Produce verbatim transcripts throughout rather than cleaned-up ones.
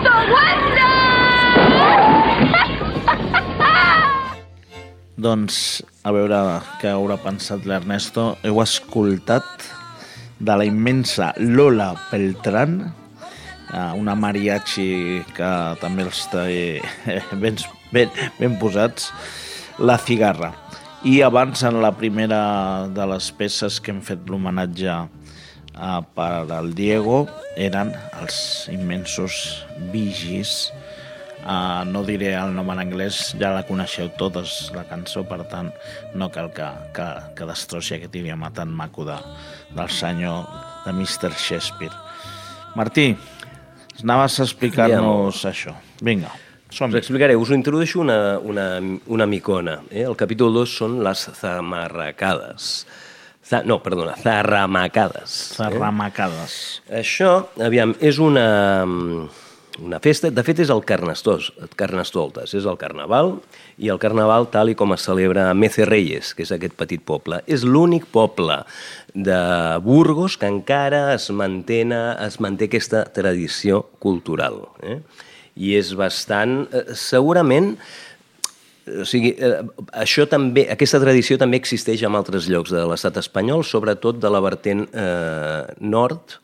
Doncs, a veure què haurà pensat l'Ernesto. Heu escoltat de la immensa Lola Beltrán, una mariachi que també els té ben, ben, ben posats, La Cigarra. I abans, en la primera de les peces que hem fet l'homenatge per al Diego, eren els immensos Bee Gees. Uh, no diré el nom en anglès, ja la coneixeu totes, la cançó, per tant no cal que, que, que destrossi aquest idioma tan maco de, del senyor de mister Shakespeare. Martí, anaves a explicar-nos ja, això. Vinga, som-hi. Us explicaré, us ho introdueixo una, una, una micona. Eh? El capítol dos són les zamarracades. Z- no, perdona, zarramacades. Zarramacades. Eh? Això, aviam, és una... una festa, de fet és el Carnestós, Carnestoltes, és el Carnaval, i el Carnaval tal i com es celebra a Mecerreyes, que és aquest petit poble. És l'únic poble de Burgos que encara es, mantena, es manté aquesta tradició cultural. Eh? I és bastant... Eh, segurament... O sigui, eh, això també, aquesta tradició també existeix en altres llocs de l'estat espanyol, sobretot de la vertent eh, nord,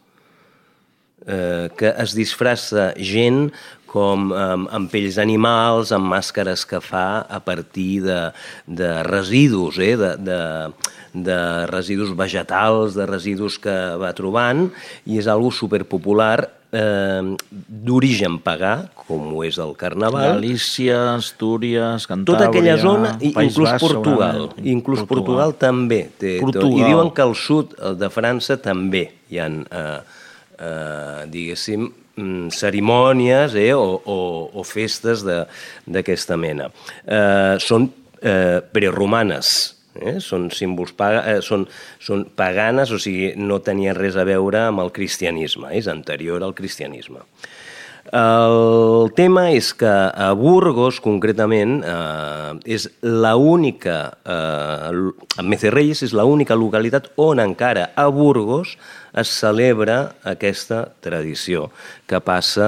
Eh, que es disfressa gent com eh, amb pells d'animals, amb màscares que fa a partir de, de residus, eh, de, de, de residus vegetals, de residus que va trobant, i és algo superpopular eh, d'origen pagà, com ho és el Carnaval. Galícia, Astúries, Cantàbria... Tota aquella zona, i País inclús Basc, Portugal. Inclús Portugal, Portugal també. Té, Portugal. I diuen que al sud de França també hi ha... Eh, Uh, diguéssim, mm, cerimònies eh, o, o, o festes d'aquesta mena. Uh, són uh, preromanes, eh? Són símbols paga, eh, són, són paganes, o sigui, no tenien res a veure amb el cristianisme, és anterior al cristianisme. El tema és que a Burgos, concretament, eh, és l'única, eh, Mecerreyes és l'única localitat on encara a Burgos es celebra aquesta tradició que passa